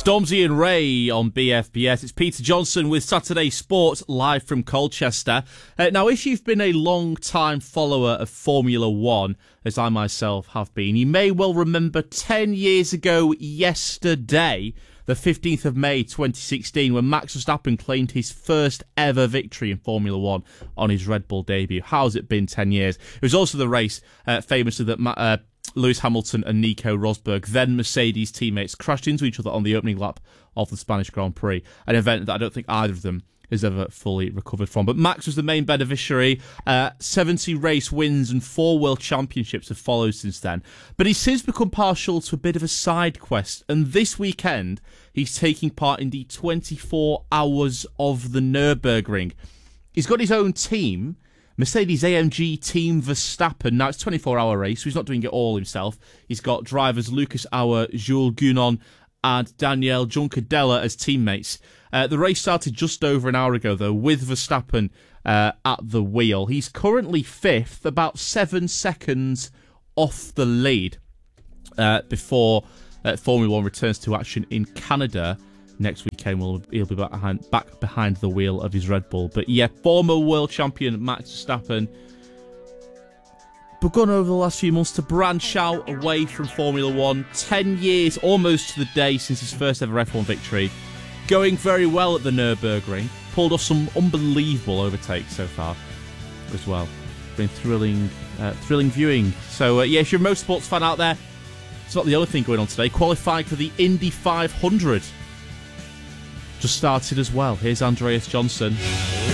Stormzy and Ray on BFBS. It's Peter Johnson with Saturday Sport live from Colchester. Now, if you've been a long-time follower of Formula One, as I myself have been, you may well remember 10 years ago yesterday, the 15th of May 2016, when Max Verstappen claimed his first ever victory in Formula One on his Red Bull debut. How's it been 10 years? It was also the race, famously, that Lewis Hamilton and Nico Rosberg, then Mercedes teammates, crashed into each other on the opening lap of the Spanish Grand Prix, an event that I don't think either of them has ever fully recovered from. But Max was the main beneficiary. 70 race wins and 4 world championships have followed since then. But he's since become partial to a bit of a side quest, and this weekend he's taking part in the 24 Hours of the Nürburgring. He's got his own team, Mercedes-AMG Team Verstappen. Now, it's a 24-hour race, so he's not doing it all himself. He's got drivers Lucas Auer, Jules Gounon, and Daniel Juncadella as teammates. The race started just over an hour ago, though, with Verstappen at the wheel. He's currently 5th, about 7 seconds off the lead before Formula One returns to action in Canada next weekend. He'll be back behind the wheel of his Red Bull. But yeah, former world champion Max Verstappen begun over the last few months to branch out away from Formula One. 10 years, almost to the day, since his first ever F1 victory. Going very well at the Nürburgring. Pulled off some unbelievable overtakes so far as well. Been thrilling viewing. So yeah, if you're a motorsports fan out there, it's not the only thing going on today. Qualifying for the Indy 500 just started as well. Here's Andreas Johnson.